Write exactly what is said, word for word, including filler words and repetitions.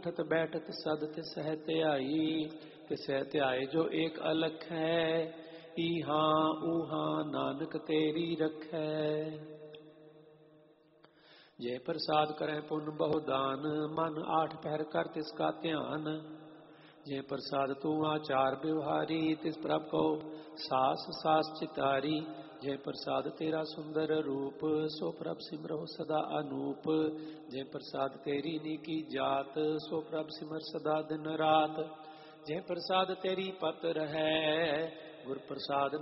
उठत बैठत सदत सहत आई, कि सहत आए जो एक अलख है, ईहा ऊहा नानक तेरी रखै। जय प्रसाद करें पुन बहु दान, मन आठ पहर कर तिसका ध्यान। जय प्रसाद तू आचार व्यवहारी, तिस प्रभ को सास सास चितारी। जय प्रसाद तेरा सुंदर रूप, सो प्रभ सिमरो सदा अनूप। जय प्रसाद तेरी नीकी जात, सो प्रभ सिमर सदा दिन रात। जय प्रसाद तेरी पत है, गुर प्रसाद